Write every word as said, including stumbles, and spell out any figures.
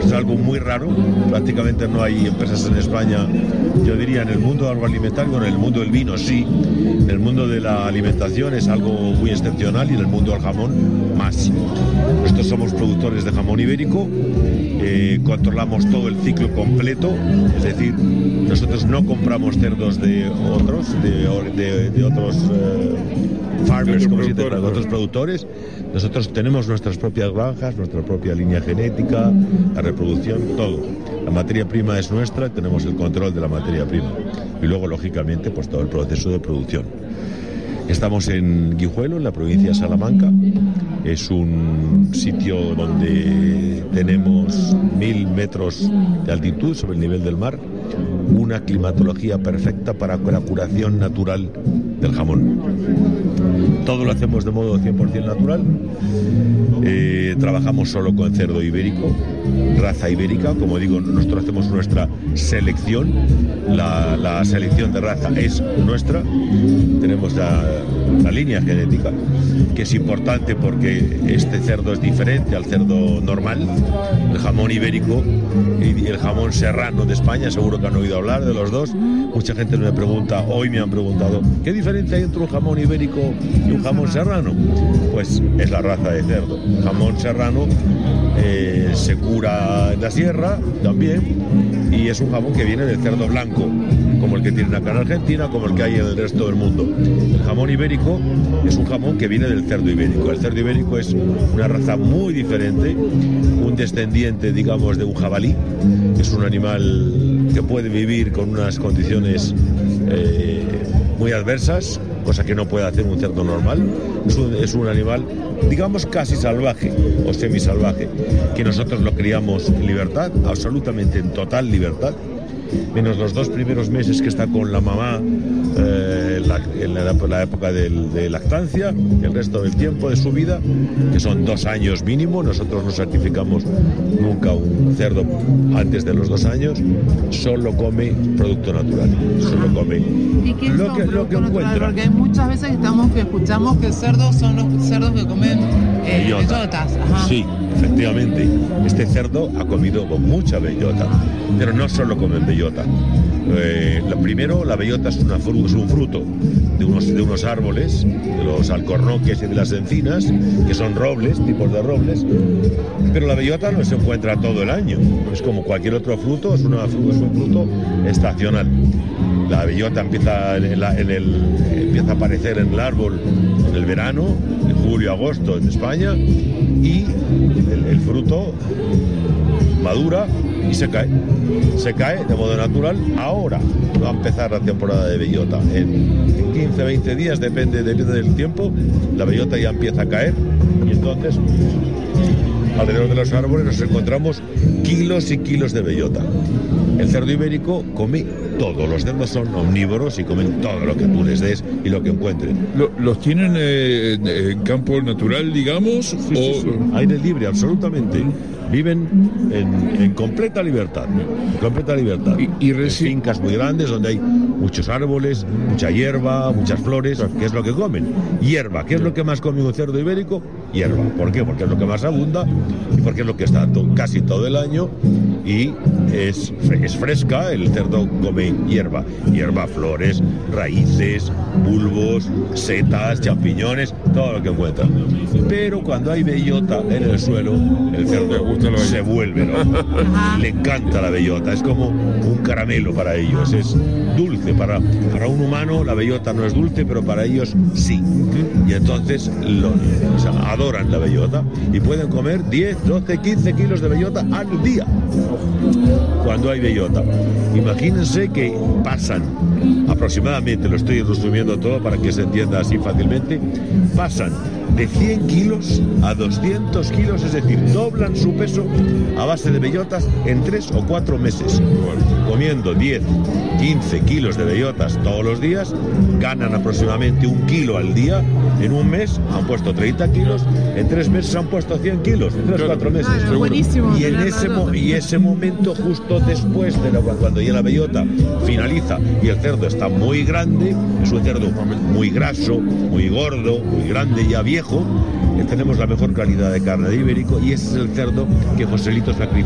es algo muy raro. Prácticamente no hay empresas en España, yo diría, en el mundo agroalimentario, bueno, en el mundo del vino sí, en el mundo de la alimentación es algo muy excepcional y en el mundo del jamón más. Nosotros somos productores de jamón ibérico, eh, controlamos todo el ciclo completo, es decir, nosotros no compramos cerdos de otros, de, de, de otros eh, farmers, como se dice, de otros productores. Nosotros tenemos nuestras propias granjas, nuestra propia línea genética, la reproducción, todo. La materia prima es nuestra, tenemos el control de la materia prima. Y luego, lógicamente, pues todo el proceso de producción. Estamos en Guijuelo, en la provincia de Salamanca. Es un sitio donde tenemos mil metros de altitud sobre el nivel del mar, una climatología perfecta para la curación natural del jamón. Todo lo hacemos de modo cien por ciento natural. Eh, trabajamos solo con cerdo ibérico, raza ibérica. Como digo, nosotros hacemos nuestra selección. La, la selección de raza es nuestra. Tenemos la, la línea genética, que es importante porque este cerdo es diferente al cerdo normal. El jamón ibérico y el jamón serrano de España, seguro que han oído hablar de los dos. Mucha gente me pregunta, hoy me han preguntado, ¿qué diferencia hay entre un jamón ibérico y un jamón serrano? Pues es la raza de cerdo. El jamón serrano eh, se cura en la sierra también, y es un jamón que viene del cerdo blanco, como el que tienen acá en Argentina, como el que hay en el resto del mundo. El jamón ibérico es un jamón que viene del cerdo ibérico. El cerdo ibérico es una raza muy diferente, un descendiente, digamos, de un jabalí. Es un animal que puede vivir con unas condiciones eh, muy adversas, cosa que no puede hacer un cerdo normal. Es un, es un animal, digamos, casi salvaje o semisalvaje, que nosotros lo criamos en libertad, absolutamente en total libertad, menos los dos primeros meses que está con la mamá eh, la, en la, la época del, de lactancia. El resto del tiempo de su vida, que son dos años mínimo, nosotros no sacrificamos nunca un cerdo antes de los dos años, solo come producto natural, solo come ¿Y qué lo que, lo que encuentra. Porque hay muchas veces que, estamos, que escuchamos que cerdos son los cerdos que comen eh, Bellota. bellotas. Ajá. Sí, efectivamente, este cerdo ha comido con mucha bellota, pero no solo comen bellota. Eh, lo primero, la bellota es, una fru- es un fruto de unos, de unos árboles, de los alcornoques y de las encinas, que son robles, tipos de robles, pero la bellota no se encuentra todo el año. Es como cualquier otro fruto, es, una, es un fruto estacional. La bellota empieza, en la, en el, empieza a aparecer en el árbol en el verano, en julio, agosto en España, y el, el fruto madura y se cae. Se cae de modo natural. Ahora va a empezar la temporada de bellota. En quince, veinte días, depende, depende del tiempo, la bellota ya empieza a caer, y entonces alrededor de los árboles nos encontramos kilos y kilos de bellota. El cerdo ibérico come todo, los cerdos son omnívoros y comen todo lo que tú les des y lo que encuentren. Lo, ¿Los tienen eh, en campo natural, digamos? Sí, o... sí, sí. Aire libre, absolutamente. Viven en, en completa libertad, en completa libertad. Y, y reci... En fincas muy grandes donde hay muchos árboles, mucha hierba, muchas flores. ¿Qué es lo que comen? Hierba. ¿Qué es lo que más come un cerdo ibérico? Hierba. ¿Por qué? Porque es lo que más abunda y porque es lo que está to- casi todo el año, y es, es fresca. El cerdo come hierba, hierba, flores, raíces, bulbos, setas, champiñones, todo lo que encuentra. Pero cuando hay bellota en el suelo, el cerdo se vuelve loco. Le encanta la bellota, es como un caramelo para ellos, es dulce. Para, para un humano la bellota no es dulce, pero para ellos sí. Y entonces lo, o sea, adoran la bellota y pueden comer diez, doce, quince kilos de bellota al día cuando hay bellota. Imagínense que pasan aproximadamente, lo estoy resumiendo todo para que se entienda así fácilmente, pasan de cien kilos a doscientos kilos, es decir, doblan su peso a base de bellotas en tres o cuatro meses. Comiendo diez, quince kilos de bellotas todos los días, ganan aproximadamente un kilo al día. En un mes han puesto treinta kilos, en tres meses han puesto cien kilos, en tres o cuatro meses. Claro, buenísimo. Y en ese, mo- y ese momento, justo después de la, cuando ya la bellota finaliza y el cerdo está muy grande, es un cerdo muy graso, muy gordo, muy grande, ya viejo, eh, tenemos la mejor calidad de carne de ibérico, y ese es el cerdo que Joselito sacrifica